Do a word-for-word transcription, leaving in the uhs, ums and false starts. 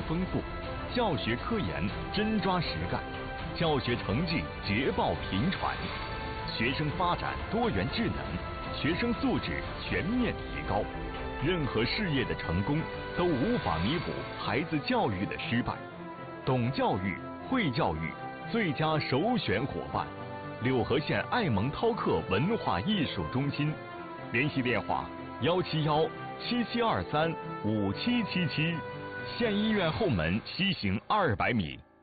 丰富，教学科研真抓实干，教学成绩捷报频传，学生发展多元智能，学生素质全面提高。任何事业的成功都无法弥补孩子教育的失败。懂教育、会教育最佳首选伙伴，柳河县爱蒙饕客文化艺术中心，联系电话幺七幺七七二三五七七七，县医院后门西行二百米。